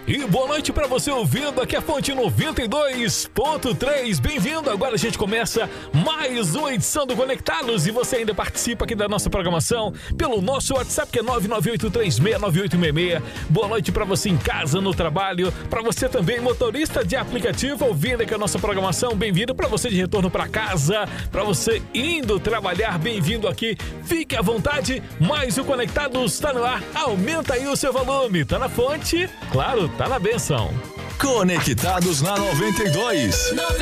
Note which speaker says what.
Speaker 1: E boa noite para você ouvindo aqui a Fonte 92.3. Bem-vindo. Agora a gente começa mais uma edição do Conectados e você ainda participa aqui da nossa programação pelo nosso WhatsApp que é 998369866. Boa noite para você em casa, no trabalho, para você também motorista de aplicativo ouvindo aqui a nossa programação. Bem-vindo. Para você de retorno para casa, para você indo trabalhar, bem-vindo aqui. Fique à vontade. Mais o Conectados está no ar. Aumenta aí o seu volume. Tá na fonte? Claro, tá na benção.
Speaker 2: Conectados na 92.